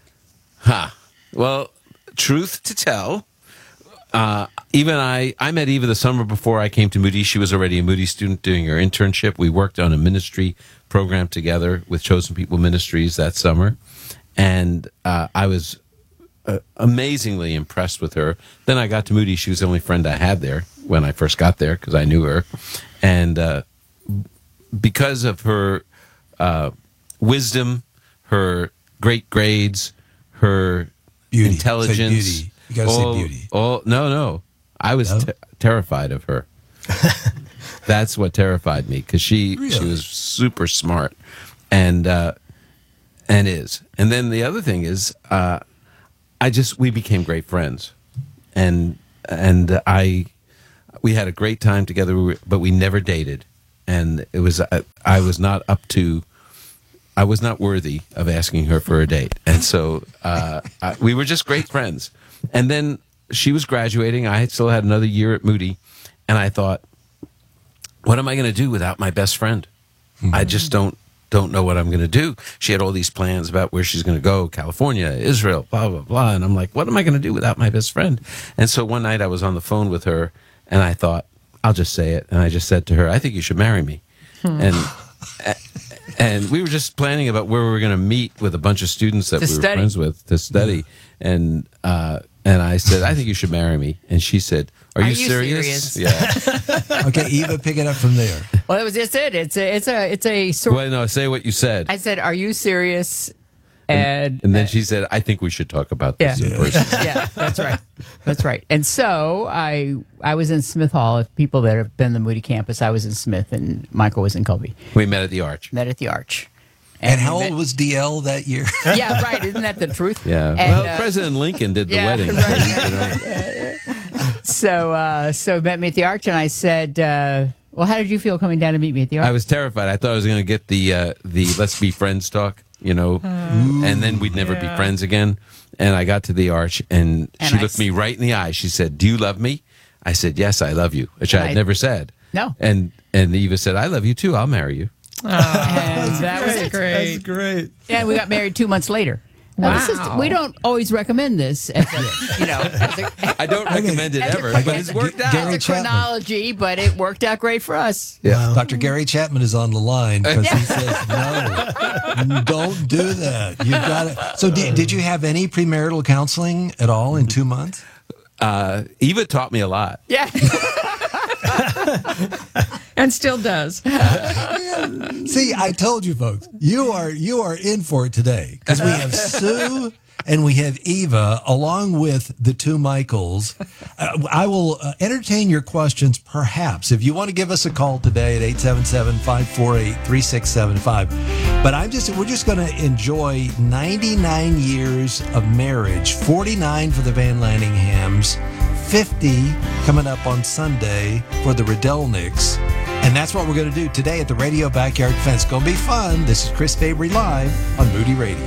Ha. Well, truth to tell, uh, Eva and I, I met Eva the summer before I came to Moody. She was already a Moody student doing her internship. We worked on a ministry program together with Chosen People Ministries that summer. and uh, I was uh, amazingly impressed with her. Then I got to Moody. She was the only friend I had there when I first got there because I knew her, and uh, because of her uh, wisdom, her great grades, her beauty. intelligence. Say beauty. You gotta all, say beauty. All, no, no. I was No? te- terrified of her. That's what terrified me because she Really? she was super smart, and uh, and is. And then the other thing is, uh, I just we became great friends, and and I we had a great time together, we were, but we never dated, and it was I, I was not up to. I was not worthy of asking her for a date. And so uh, I, we were just great friends. And then she was graduating. I still had another year at Moody. And I thought, what am I going to do without my best friend? Mm-hmm. I just don't don't know what I'm going to do. She had all these plans about where she's going to go, California, Israel, blah, blah, blah. And I'm like, what am I going to do without my best friend? And so one night I was on the phone with her, and I thought, I'll just say it. And I just said to her, I think you should marry me. Hmm. And... And we were just planning about where we were going to meet with a bunch of students that to we were study. friends with to study. And uh, and I said, I think you should marry me. And she said, Are, Are you, you serious? serious? Yeah. Okay, Eva, pick it up from there. Well, that was just it. It's a, it's a, it's a sort. Well, no, say what you said. I said, "Are you serious?" And and then she said, I think we should talk about this Yeah. in person. yeah, that's right. That's right. And so I I was in Smith Hall. If people that have been to the Moody campus, I was in Smith, and Michael was in Colby. We met at the Arch. Met at the Arch. And, how we old met- was D L that year? Yeah, right. Isn't that the truth? Yeah. And, well, uh, President Lincoln did the yeah, wedding. right. So, you know. So uh, so met me at the Arch, and I said, uh, "Well, how did you feel coming down to meet me at the Arch?" I was terrified. I thought I was going to get the uh, the let's be friends talk, you know, and then we'd never yeah. be friends again. And I got to the Arch, and, And she I looked s- me right in the eye. She said, "Do you love me?" I said, "Yes, I love you," which I And had I- never said. No. And and Eva said, "I love you too. I'll marry you." and that was it. That's great. And we got married two months later. Now, this is- Wow. we don't always recommend this, as a, you know, as a, I don't recommend it as a- ever, as but a- it's worked out. Gary as a Chapman. chronology, but it worked out great for us. Yeah. Doctor Gary Chapman is on the line because he says, no, don't do that. You got it. So did, did you have any premarital counseling at all in two months? Uh, Eva taught me a lot. Yeah. And still does. See, I told you folks, you are you are in for it today because we have Sue and we have Eva along with the two Michaels. Uh, I will uh, entertain your questions perhaps if you want to give us a call today at eight seven seven, five four eight, three six seven five. But I'm just we're just going to enjoy ninety-nine years of marriage, forty-nine for the Van Lanninghams, fifty coming up on Sunday for the Ridelniks. And that's what we're going to do today at the Radio Backyard Fence. Going to be fun. This is Chris Fabry live on Moody Radio.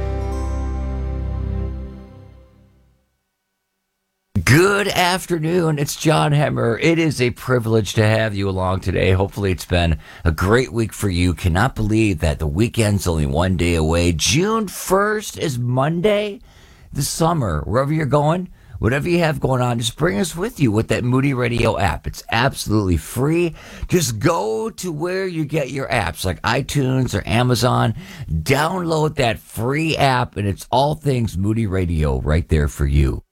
Good afternoon. It's John Hemmer. It is a privilege to have you along today. Hopefully it's been a great week for you. Cannot believe that the weekend's only one day away. June first is Monday. The summer, wherever you're going, whatever you have going on, just bring us with you with that Moody Radio app. It's absolutely free. Just go to where you get your apps, like iTunes or Amazon. Download that free app, and it's all things Moody Radio right there for you.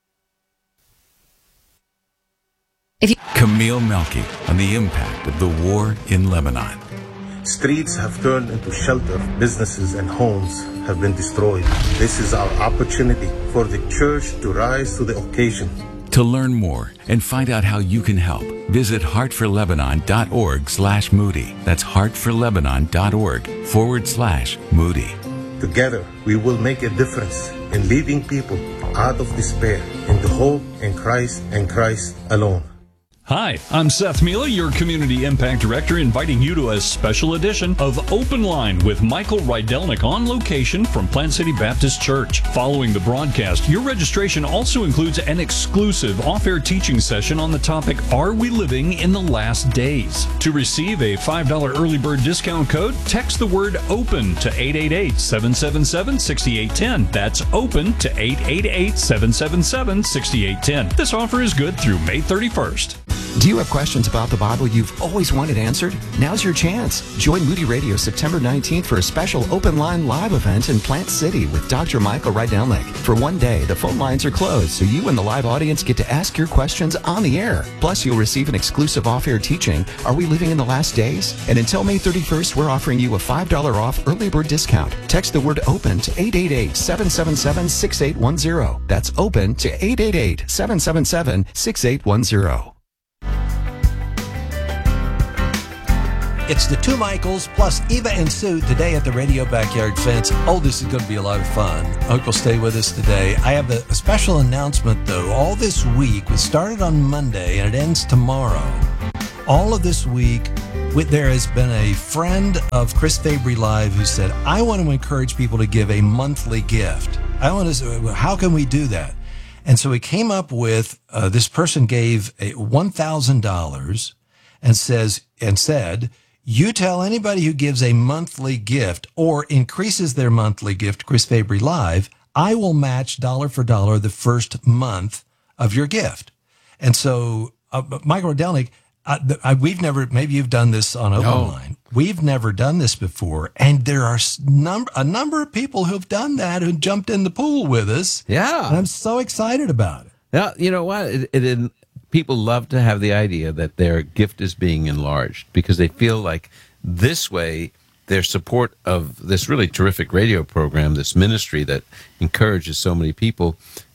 Camille Melky on the impact of the war in Lebanon. Streets have turned into shelter. Businesses and homes have been destroyed. This is our opportunity for the church to rise to the occasion. To learn more and find out how you can help, visit heartforlebanon.org slash Moody. That's heartforlebanon.org forward slash Moody. Together, we will make a difference in leading people out of despair into hope in Christ and Christ alone. Hi, I'm Seth Mila, your Community Impact Director, inviting you to a special edition of Open Line with Michael Rydelnik on location from Plant City Baptist Church. Following the broadcast, your registration also includes an exclusive off-air teaching session on the topic, Are We Living in the Last Days? To receive a five dollars early bird discount code, text the word OPEN to eight eight eight, seven seven seven, six eight one zero. That's OPEN to eight eight eight, seven seven seven, six eight one zero. This offer is good through May thirty-first. Do you have questions about the Bible you've always wanted answered? Now's your chance. Join Moody Radio September nineteenth for a special open line live event in Plant City with Doctor Michael Rydelnik. For one day, the phone lines are closed, so you and the live audience get to ask your questions on the air. Plus, you'll receive an exclusive off-air teaching, Are We Living in the Last Days? And until May thirty-first, we're offering you a five dollars off early bird discount. Text the word OPEN to eight eight eight, seven seven seven, six eight one zero. That's OPEN to eight eight eight, seven seven seven, six eight one zero. It's the two Michaels plus Eva and Sue today at the Radio Backyard Fence. Oh, this is going to be a lot of fun. I hope you'll stay with us today. I have a, a special announcement, though. All this week, we started on Monday and it ends tomorrow. All of this week, with, there has been a friend of Chris Fabry Live who said, I want to encourage people to give a monthly gift. I want to. How can we do that? And so we came up with, uh, this person gave a one thousand dollars and says, and said, you tell anybody who gives a monthly gift or increases their monthly gift, Chris Fabry Live, I will match dollar for dollar the first month of your gift. And so, uh, Michael Rydelnik, uh, I, we've never, maybe you've done this on Open No. Line. We've never done this before. And there are number, a number of people who've done that, who jumped in the pool with us. Yeah. And I'm so excited about it. Yeah, you know what? It, it, it, people love to have the idea that their gift is being enlarged because they feel like this way their support of this really terrific radio program, this ministry that encourages so many people,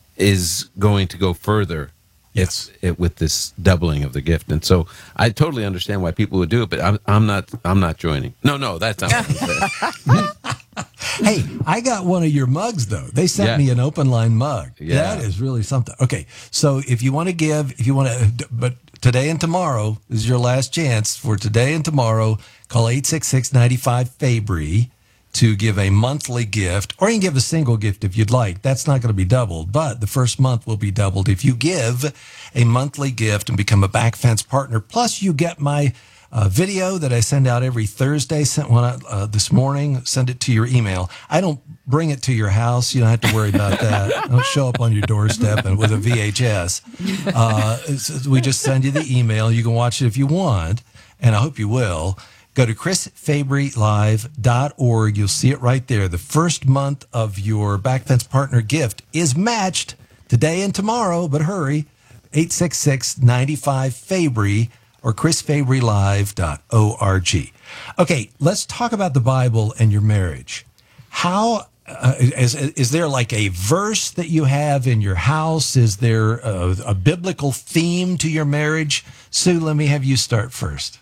is going to go further. Yes, it, with this doubling of the gift, and so I totally understand why people would do it, but I'm I'm not I'm not joining. No, no, that's not what I'm saying. Hey, I got one of your mugs, though. They sent Yeah. me an Open Line mug. Yeah. That is really something. Okay, so if you want to give, if you want to, but today and tomorrow is your last chance for today and tomorrow. Call eight six six, nine five, Fabry to give a monthly gift, or you can give a single gift if you'd like. That's not going to be doubled, but the first month will be doubled if you give a monthly gift and become a Back Fence partner. Plus, you get my uh, video that I send out every Thursday. Sent one out uh, this morning. Send it to your email. I don't bring it to your house. You don't have to worry about that. I don't show up on your doorstep and with a V H S. Uh, it's- we just send you the email. You can watch it if you want, and I hope you will. Go to chris fabry live dot org. You'll see it right there. The first month of your Back Fence partner gift is matched today and tomorrow, but hurry. eight six six, nine five, Fabry or chris fabry live dot org. Okay, let's talk about the Bible and your marriage. How uh, is, is there like a verse that you have in your house? Is there a, a biblical theme to your marriage? Sue, let me have you start first.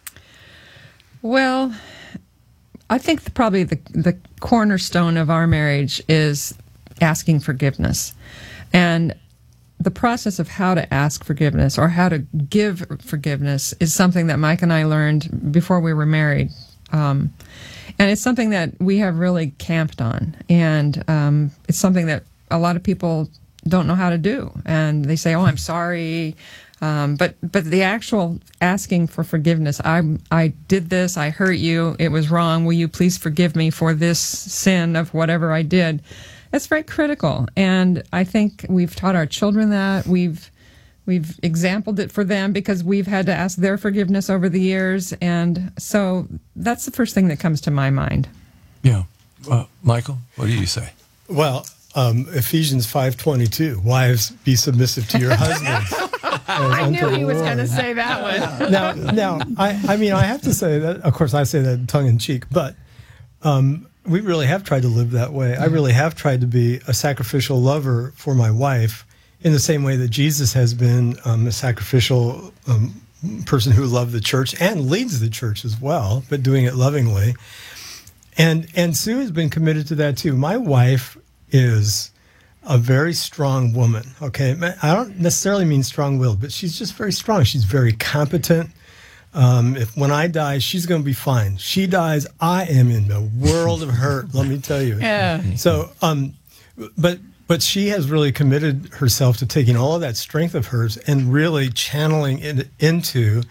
Well, I think the, probably the, the cornerstone of our marriage is asking forgiveness. And the process of how to ask forgiveness or how to give forgiveness is something that Mike and I learned before we were married. Um, and it's something that we have really camped on. And um, it's something that a lot of people don't know how to do. And they say, oh, I'm sorry. Um, but but the actual asking for forgiveness, I I did this, I hurt you, it was wrong, will you please forgive me for this sin of whatever I did? That's very critical, and I think we've taught our children that. We've we've exampled it for them because we've had to ask their forgiveness over the years, and so that's the first thing that comes to my mind. Yeah. Uh, Michael, what do you say? Well, um, Ephesians five twenty-two, wives, be submissive to your husbands. I knew he was going to say that one. now, now, I, I mean, I have to say that, of course, I say that tongue in cheek, but um, we really have tried to live that way. I really have tried to be a sacrificial lover for my wife in the same way that Jesus has been um, a sacrificial um, person who loved the church and leads the church as well, but doing it lovingly. And and Sue has been committed to that too. My wife is a very strong woman, okay? I don't necessarily mean strong-willed, but she's just very strong. She's very competent. Um, if when I die, she's going to be fine. She dies, I am in the world of hurt, let me tell you. Yeah. So, um, but but she has really committed herself to taking all of that strength of hers and really channeling it into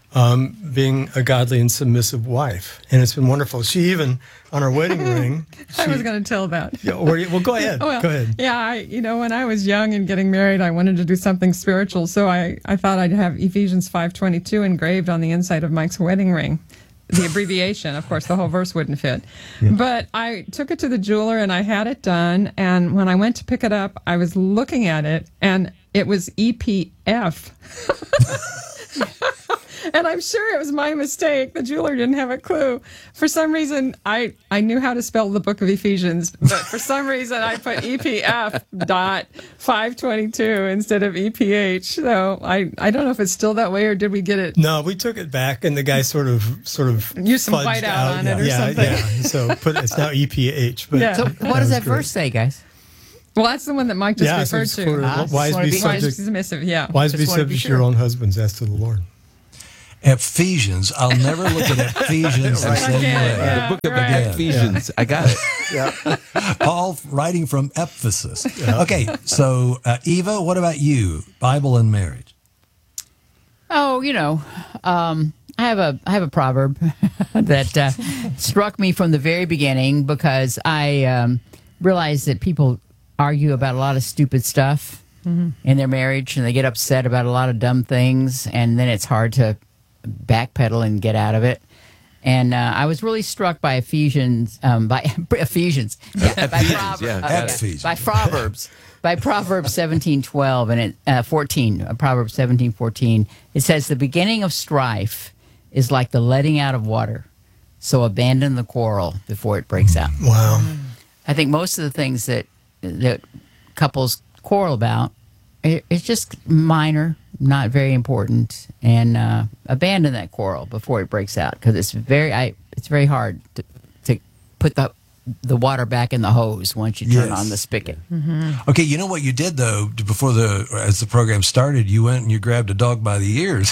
um, being a godly and submissive wife. And it's been wonderful. She even, on her wedding ring... I she- was going to tell that. Yeah, or, well, go ahead. Well, go ahead. Yeah, I, you know, when I was young and getting married, I wanted to do something spiritual, so I, I thought I'd have Ephesians five twenty-two engraved on the inside of Mike's wedding ring. The abbreviation, of course, the whole verse wouldn't fit. Yeah. But I took it to the jeweler and I had it done, and when I went to pick it up, I was looking at it, and it was E P F. And I'm sure it was my mistake. The jeweler didn't have a clue. For some reason, I, I knew how to spell the book of Ephesians, but for some reason, I put E P F dot five twenty-two instead of E P H. So I, I don't know if it's still that way, or did we get it? No, we took it back, and the guy sort of sort of Used some fudged white out on yeah, it or yeah, something. Yeah, so put, it's now E P H. But Yeah. So what does that verse say, guys? Well, that's the one that Mike just Yeah, so referred it's to. sort of, Ah, wise be subject- submissive, yeah. Wise be Just wanna subject to sure. your own husbands as to the Lord. Ephesians. I'll never look at Ephesians the same way. The book of Ephesians. I got it. Yeah. Paul writing from Ephesus. Okay, so uh, Eva, what about you? Bible and marriage. Oh, you know, um, I have a I have a proverb that uh, struck me from the very beginning because I um, realized that people argue about a lot of stupid stuff Mhm. in their marriage, and they get upset about a lot of dumb things, and then it's hard to backpedal and get out of it. And uh, I was really struck by Ephesians, um, by Ephesians, yeah, by, Ephesians, Proverbs, yeah, okay, got it. Ephesians. by Proverbs, by Proverbs seventeen twelve and it, uh, fourteen. Uh, Proverbs seventeen fourteen. It says, "The beginning of strife is like the letting out of water, so abandon the quarrel before it breaks out." Wow. I think most of the things that that couples quarrel about, it, it's just minor, not very important, and uh, abandon that quarrel before it breaks out, because it's very I it's very hard to, to put the the water back in the hose once you turn Yes. on the spigot. Okay, you know what you did though before the as the program started, you went and you grabbed a dog by the ears.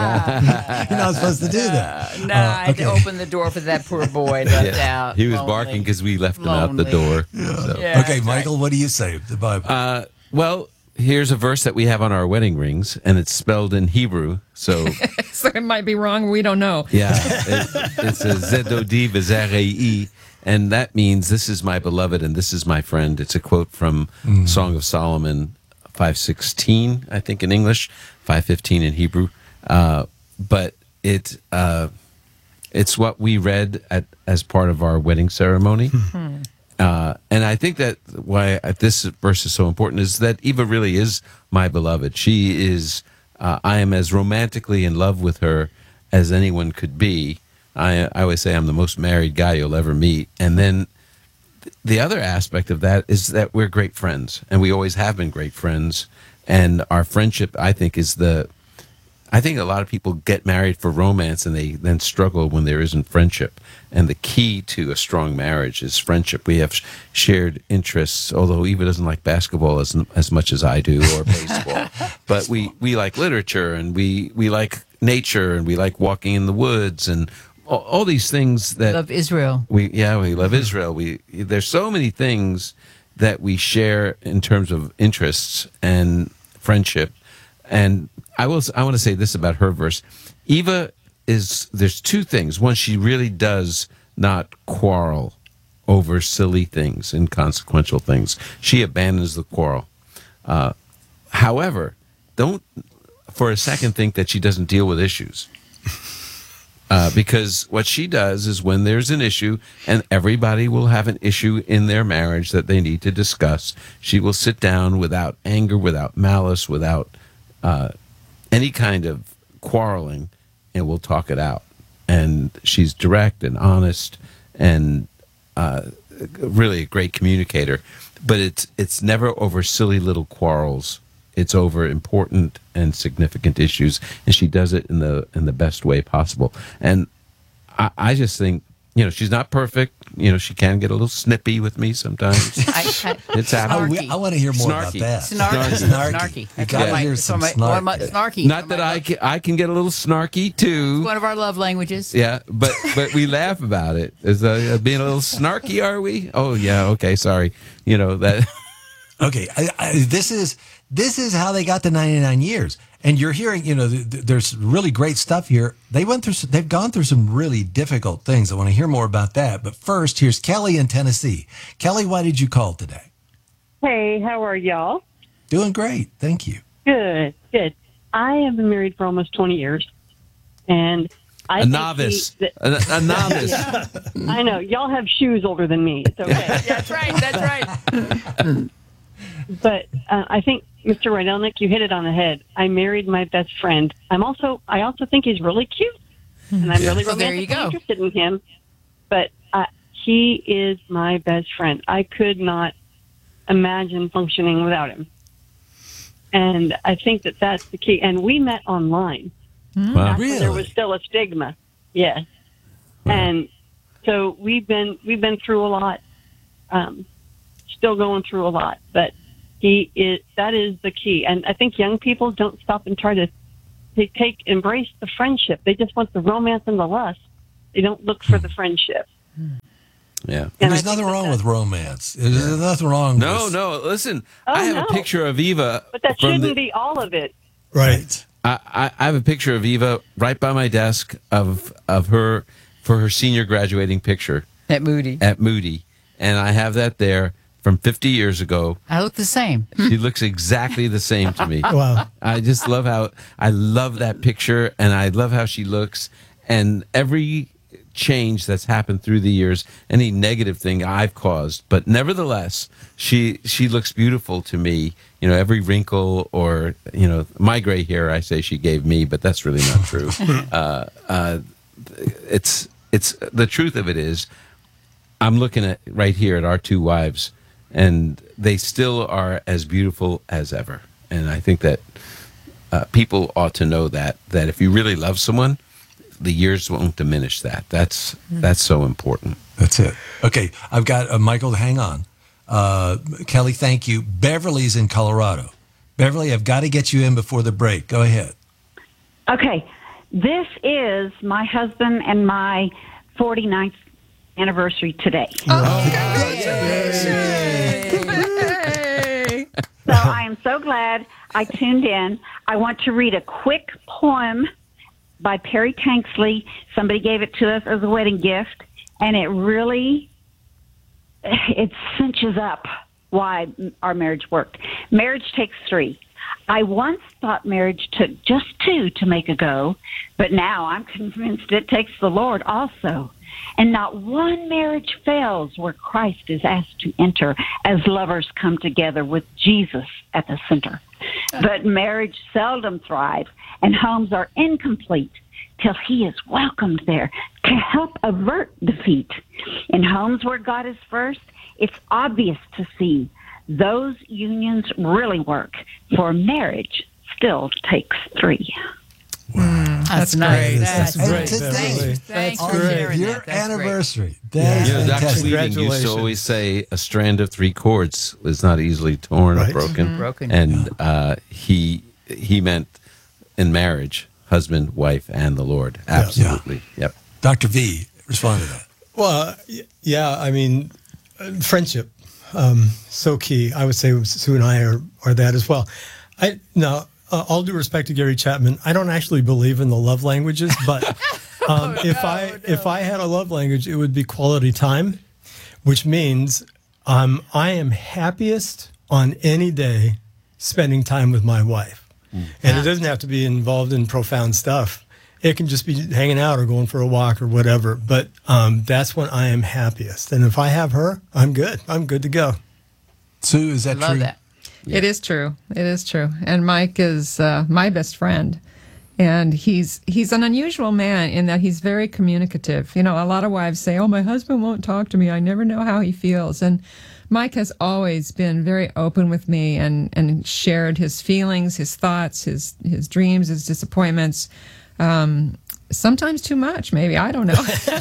Ah. You're not supposed to do that. No, Uh, I had to okay. open the door for that poor boy left out. He was lonely. barking because we left him out the Lonely. door. Yeah. So. Yeah, okay, that's Michael, what do you say? The Bible. Uh, well, here's a verse that we have on our wedding rings, and it's spelled in Hebrew. So, So it might be wrong. We don't know. yeah, it, it's a Zedodi V'Zarei, and that means "This is my beloved, and this is my friend." It's a quote from Song of Solomon five sixteen, I think in English, five fifteen in Hebrew. Uh, but it uh, it's what we read at as part of our wedding ceremony. Uh, and I think that why this verse is so important is that Eva really is my beloved. She is, uh, I am as romantically in love with her as anyone could be. I, I always say I'm the most married guy you'll ever meet. And then th- the other aspect of that is that we're great friends, and we always have been great friends. And our friendship, I think, is the I think a lot of people get married for romance and they then struggle when there isn't friendship. And the key to a strong marriage is friendship. We have sh- shared interests, although Eva doesn't like basketball as as much as I do, or baseball. But we, we like literature, and we, we like nature, and we like walking in the woods, and all, all these things that Love Israel. we yeah we love Israel. We there's so many things that we share in terms of interests and friendship. And I will. I want to say this about her verse. Eva is. There's two things. One, she really does not quarrel over silly things, inconsequential things. She abandons the quarrel. Uh, however, don't for a second think that she doesn't deal with issues. Uh, because what she does is when there's an issue, and everybody will have an issue in their marriage that they need to discuss, she will sit down without anger, without malice, without uh, any kind of quarreling, and we'll talk it out. And she's direct and honest, and uh, really a great communicator. But it's it's never over silly little quarrels. It's over important and significant issues, and she does it in the in the best way possible. And I, I just think, you know, she's not perfect. You know, she can get a little snippy with me sometimes. I, I, It's happened. Oh, we- I want to hear more about Snarky. that. Snarky. Snarky. Snarky. You That's gotta one of my- hear that's some one of my- one of my- snark. snarky. Not that I can, I can get a little snarky too. One of our love languages. Yeah, but but we laugh about it. Is uh, being a little snarky? Are we? Oh yeah. Okay. Sorry. You know that. Okay, I, I, this is This is how they got to ninety-nine years. And you're hearing, you know, th- th- there's really great stuff here. They went through, some, they've gone through some really difficult things. I want to hear more about that. But first, here's Kelly in Tennessee. Kelly, why did you call today? Hey, how are y'all? Doing great. Thank you. Good, good. I have been married for almost twenty years. And I a think novice. he- a, a novice. Yeah. I know. Y'all have shoes older than me. It's okay. That's right. That's right. But uh, I think, Mister Rydelnik, you hit it on the head. I married my best friend. I'm also, I also think he's really cute, and I'm really Well, there you romantically go. interested in him. But uh, he is my best friend. I could not imagine functioning without him, and I think that that's the key. And we met online. Wow. Back when there Really? was still a stigma. Yes, and so we've been we've been through a lot. Um, still going through a lot, but. He is, that is the key. And I think young people don't stop and try to, to take, embrace the friendship. They just want the romance and the lust. They don't look for the friendship. Yeah. And there's nothing wrong with romance. There's nothing wrong No, with... no. Listen, Oh, I have no. a picture of Eva. But that from shouldn't the- be all of it. Right. I, I, I have a picture of Eva right by my desk of of her for her senior graduating picture At Moody. at Moody, and I have that there from fifty years ago. I look the same. She looks exactly the same to me. Wow. I just love how I love that picture, and I love how she looks, and every change that's happened through the years, any negative thing I've caused, but nevertheless, she she looks beautiful to me. You know, every wrinkle or you know my gray hair, I say she gave me, but that's really not true. uh, uh, it's it's the truth of it is, I'm looking at right here at our two wives. And they still are as beautiful as ever. And I think that uh, people ought to know that, that if you really love someone, the years won't diminish that. That's that's so important. That's it. Okay, I've got uh, Michael. Hang on, uh, Kelly. Thank you. Beverly's in Colorado. Beverly, I've got to get you in before the break. Go ahead. Okay, this is my husband and my forty-ninth anniversary today. So I am so glad I tuned in. I want to read a quick poem by Perry Tanksley. Somebody gave it to us as a wedding gift, and it really, it cinches up why our marriage worked. Marriage takes three. I once thought marriage took just two to make a go, but now I'm convinced it takes the Lord also. And not one marriage fails where Christ is asked to enter as lovers come together with Jesus at the center. But marriage seldom thrives, and homes are incomplete till he is welcomed there to help avert defeat. In homes where God is first, it's obvious to see those unions really work, for marriage still takes three. Wow. That's, That's nice. great. That's, That's great. great. Thanks, thanks for sharing Your that. That's anniversary. great. That is You know, Doctor fantastic. Sweeting used to Congratulations. always say a strand of three chords is not easily torn Right. or broken. Mhm. Broken. And uh, he he meant in marriage, husband, wife, and the Lord. Absolutely. Yep. Doctor V, respond to that. Well, y- yeah, I mean, uh, friendship, um, so key. I would say Sue and I are, are that as well. I now, uh, all due respect to Gary Chapman, I don't actually believe in the love languages, but um, if I if I had a love language, it would be quality time, which means um, I am happiest on any day spending time with my wife, and it doesn't have to be involved in profound stuff. It can just be hanging out or going for a walk or whatever. But um, that's when I am happiest. And if I have her, I'm good. I'm good to go. Sue, is that Love true? that. It is true. It is true. And Mike is uh, my best friend. And he's he's an unusual man in that he's very communicative. You know, a lot of wives say, oh, my husband won't talk to me. I never know how he feels. And Mike has always been very open with me and, and shared his feelings, his thoughts, his, his dreams, his disappointments. Um, sometimes too much, maybe. I don't know.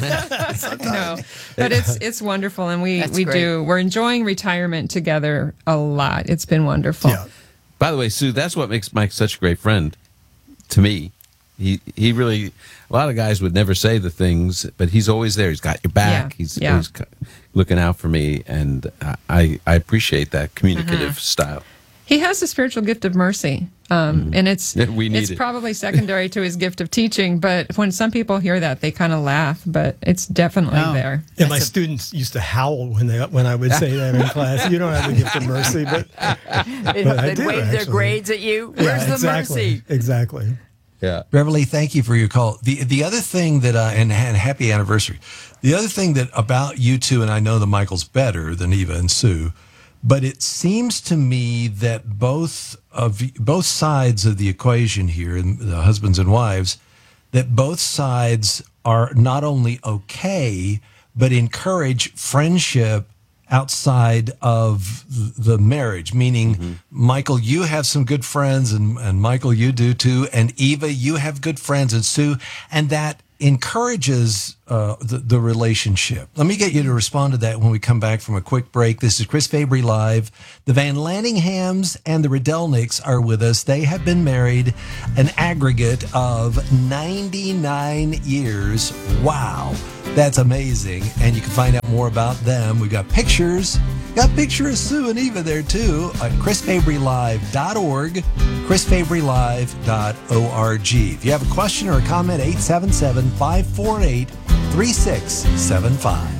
no, but it's it's wonderful, and we That's we great. do. We're enjoying retirement together a lot. It's been wonderful. By the way, Sue, that's what makes Mike such a great friend to me. He he really, a lot of guys would never say the things, but he's always there. He's got your back. Yeah, He's yeah. always co- looking out for me, and uh, I I appreciate that communicative style. He has the spiritual gift of mercy, um, and it's We need it's it. probably secondary to his gift of teaching. But when some people hear that, they kind of laugh. But it's definitely Oh. there. And my students used to howl when they when I would say that in class. You don't have the gift of mercy, but, They'd, but I they'd do, wave their actually. grades at you. Where's Yeah, the exactly, mercy? Exactly. Yeah. Beverly, thank you for your call. The the other thing that, uh, and, and happy anniversary. The other thing that about you two, and I know the Michael's better than Eva and Sue, but it seems to me that both of both sides of the equation here, and the husbands and wives, that both sides are not only okay, but encourage friendship outside of the marriage, meaning, mm-hmm. Michael, you have some good friends, and, and Michael, you do too, and Eva, you have good friends, and Sue, and that encourages uh, the, the relationship. Let me get you to respond to that when we come back from a quick break. This is Chris Fabry Live. The Van Lanninghams and the Rydelniks are with us. They have been married an aggregate of ninety-nine years. Wow. That's amazing. And you can find out more about them. We've got pictures. Got a picture of Sue and Eva there too at chris fabry live dot org, chris fabry live dot org. If you have a question or a comment, eight seven seven, five four eight, three six seven five.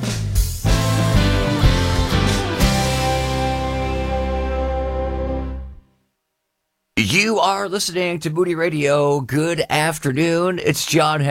You are listening to Moody Radio. Good afternoon. It's John